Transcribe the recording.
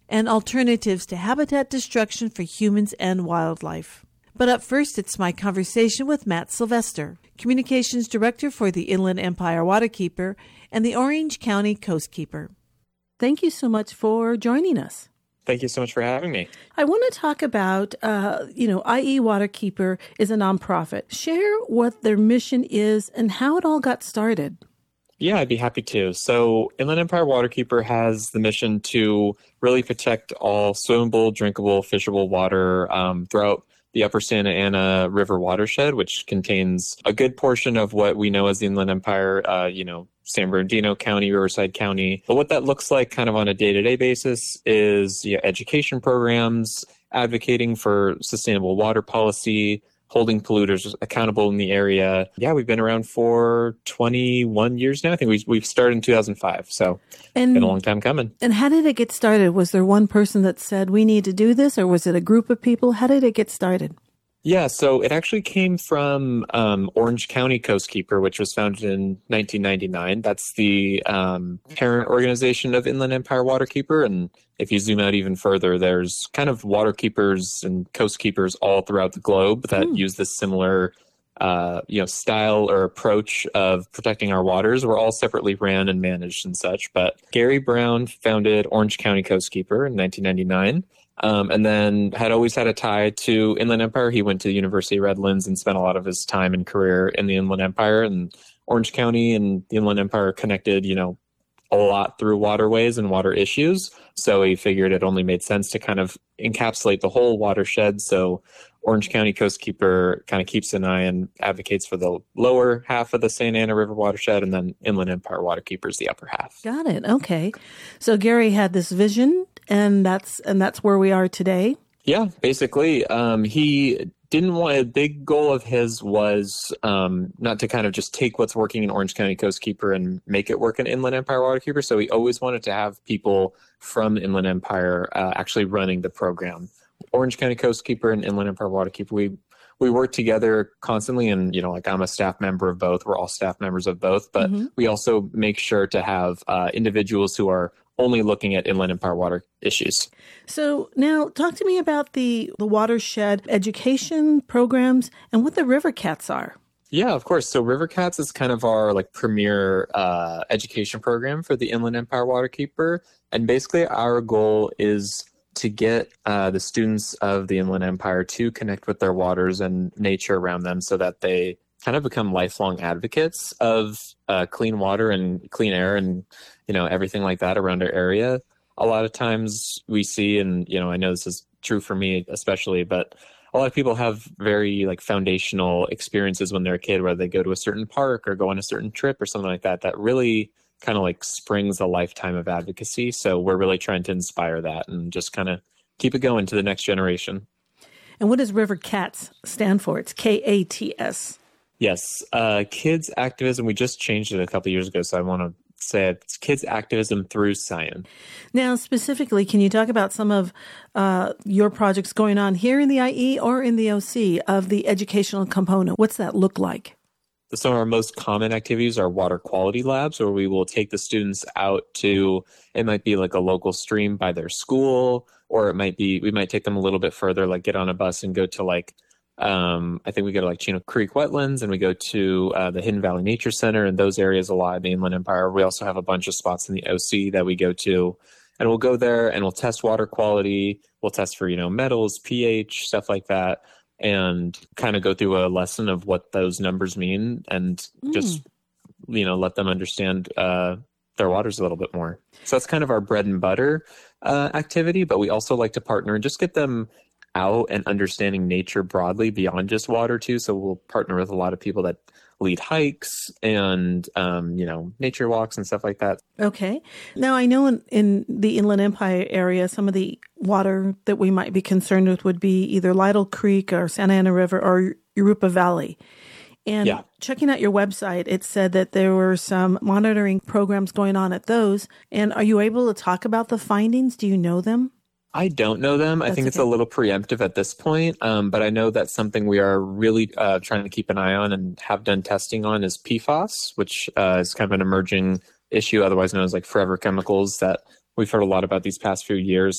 and alternatives to habitat destruction for humans and wildlife. But up first, it's my conversation with Matt Sylvester, Communications Director for the Inland Empire Waterkeeper and the Orange County Coastkeeper. Thank you so much for joining us. Thank you so much for having me. I want to talk about, IE Waterkeeper is a nonprofit. Share what their mission is and how it all got started. Yeah, I'd be happy to. So Inland Empire Waterkeeper has the mission to really protect all swimmable, drinkable, fishable water throughout the Upper Santa Ana River watershed, which contains a good portion of what we know as the Inland Empire, San Bernardino County, Riverside County. But what that looks like kind of on a day-to-day basis is education programs, advocating for sustainable water policy, holding polluters accountable in the area. Yeah, we've been around for 21 years now. I think we've started in 2005, so it's been a long time coming. And how did it get started? Was there one person that said, we need to do this, or was it a group of people? How did it get started? Yeah, so it actually came from Orange County Coastkeeper, which was founded in 1999. That's the parent organization of Inland Empire Waterkeeper. And if you zoom out even further, there's kind of waterkeepers and coastkeepers all throughout the globe that use this similar style or approach of protecting our waters. We're all separately ran and managed and such. But Gary Brown founded Orange County Coastkeeper in 1999. And then had always had a tie to Inland Empire. He went to the University of Redlands and spent a lot of his time and career in the Inland Empire. And Orange County and the Inland Empire connected, a lot through waterways and water issues. So he figured it only made sense to kind of encapsulate the whole watershed. So Orange County Coastkeeper kind of keeps an eye and advocates for the lower half of the Santa Ana River watershed, and then Inland Empire Waterkeeper is the upper half. Got it. Okay. So Gary had this vision, and that's where we are today. Yeah, basically. He didn't want, a big goal of his was not to kind of just take what's working in Orange County Coastkeeper and make it work in Inland Empire Waterkeeper. So he always wanted to have people from Inland Empire actually running the program. Orange County Coastkeeper and Inland Empire Waterkeeper, we work together constantly, and I'm a staff member of both. We're all staff members of both, but we also make sure to have individuals who are only looking at Inland Empire water issues. So now talk to me about the watershed education programs and what the River Cats are. Yeah, of course. So River Cats is kind of our premier education program for the Inland Empire Waterkeeper. And basically our goal is to get the students of the Inland Empire to connect with their waters and nature around them so that they kind of become lifelong advocates of clean water and clean air and, everything like that around our area. A lot of times we see, and, I know this is true for me especially, but a lot of people have very foundational experiences when they're a kid, where they go to a certain park or go on a certain trip or something like that, that really kind of springs a lifetime of advocacy. So we're really trying to inspire that and just kind of keep it going to the next generation. And what does River Cats stand for? It's KATS. Yes. Kids Activism. We just changed it a couple of years ago. So I want to say it's Kids Activism Through Science. Now, specifically, can you talk about some of your projects going on here in the IE or in the OC of the educational component? What's that look like? Some of our most common activities are water quality labs, where we will take the students out to, it might be a local stream by their school, or it might be, we might take them a little bit further, get on a bus and go to I think we go to Chino Creek Wetlands, and we go to the Hidden Valley Nature Center and those areas a lot in the Inland Empire. We also have a bunch of spots in the OC that we go to, and we'll go there and we'll test water quality. We'll test for, metals, pH, stuff like that, and kind of go through a lesson of what those numbers mean and just, let them understand their waters a little bit more. So that's kind of our bread and butter activity, but we also like to partner and just get them out and understanding nature broadly beyond just water too. So we'll partner with a lot of people that lead hikes and, nature walks and stuff like that. Okay. Now I know in the Inland Empire area, some of the water that we might be concerned with would be either Lytle Creek or Santa Ana River or Urupa Valley. And checking out your website, it said that there were some monitoring programs going on at those. And are you able to talk about the findings? Do you know them? I don't know them. I think it's a little preemptive at this point, but I know that's something we are really trying to keep an eye on and have done testing on is PFAS, which is kind of an emerging issue, otherwise known as forever chemicals, that we've heard a lot about these past few years.